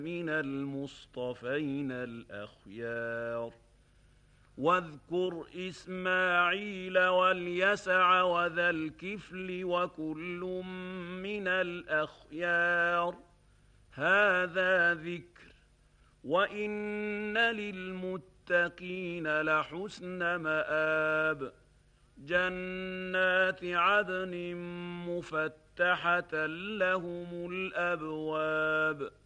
من المصطفين الأخيار واذكر إسماعيل واليسع وذا الكفل وكل من الأخيار هذا ذكر وإن للمتقين لحسن مآب جنات عدن مفتحة لهم الأبواب